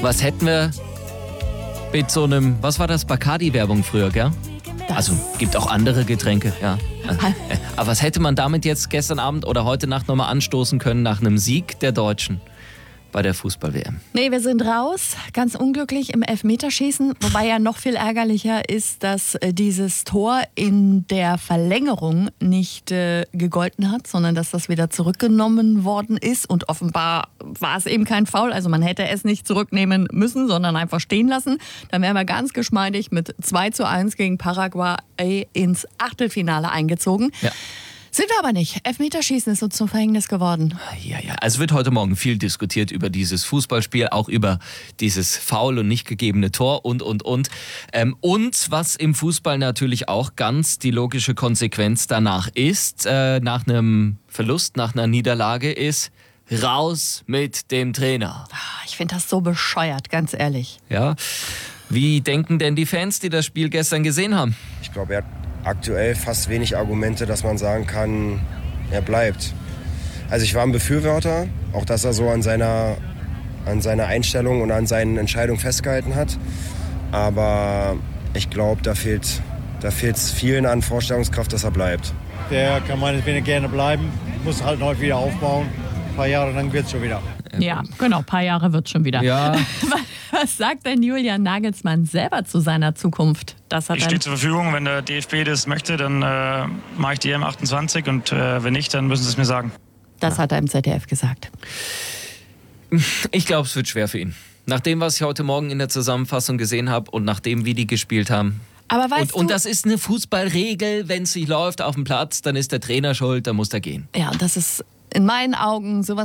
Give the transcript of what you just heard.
Was hätten wir mit so einem, was war das, Bacardi-Werbung früher, gell? Also gibt auch andere Getränke, ja. Aber was hätte man damit jetzt gestern Abend oder heute Nacht nochmal anstoßen können nach einem Sieg der Deutschen bei der Fußball-WM? Nee, wir sind raus. Ganz unglücklich im Elfmeterschießen. Wobei ja noch viel ärgerlicher ist, dass dieses Tor in der Verlängerung nicht gegolten hat, sondern dass das wieder zurückgenommen worden ist. Und offenbar war es eben kein Foul. Also man hätte es nicht zurücknehmen müssen, sondern einfach stehen lassen. Dann wären wir ganz geschmeidig mit 2:1 gegen Paraguay ins Achtelfinale eingezogen. Ja. Sind wir aber nicht. Elfmeterschießen ist uns zum Verhängnis geworden. Ja. Es wird heute Morgen viel diskutiert über dieses Fußballspiel, auch über dieses Foul und nicht gegebene Tor und. Und was im Fußball natürlich auch ganz die logische Konsequenz danach ist, nach einem Verlust, nach einer Niederlage ist, raus mit dem Trainer. Ich finde das so bescheuert, ganz ehrlich. Ja. Wie denken denn die Fans, die das Spiel gestern gesehen haben? Ich glaube, er hat aktuell fast wenig Argumente, dass man sagen kann, er bleibt. Also ich war ein Befürworter, auch dass er so an seiner Einstellung und an seinen Entscheidungen festgehalten hat. Aber ich glaube, da fehlt es vielen an Vorstellungskraft, dass er bleibt. Der kann meinetwegen gerne bleiben, muss halt heute wieder aufbauen. Ein paar Jahre lang wird es schon wieder. Ja, genau, ein paar Jahre wird es schon wieder. Ja. Was sagt denn Julian Nagelsmann selber zu seiner Zukunft? Ich stehe zur Verfügung. Wenn der DFB das möchte, dann mache ich die EM28 und wenn nicht, dann müssen sie es mir sagen. Das hat er im ZDF gesagt. Ich glaube, es wird schwer für ihn. Nach dem, was ich heute Morgen in der Zusammenfassung gesehen habe und nach dem, wie die gespielt haben. Aber weißt und das ist eine Fußballregel, wenn es nicht läuft auf dem Platz, dann ist der Trainer schuld, dann muss er gehen. Ja, das ist in meinen Augen sowas